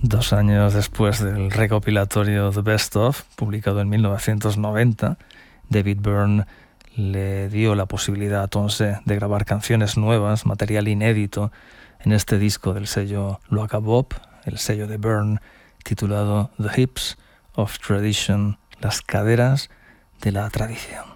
2 años después del recopilatorio The Best Of, publicado en 1990, David Byrne le dio la posibilidad a Tonse de grabar canciones nuevas, material inédito, en este disco del sello Loaka Bop, el sello de Byrne, titulado The Hips of Tradition, las caderas de la tradición.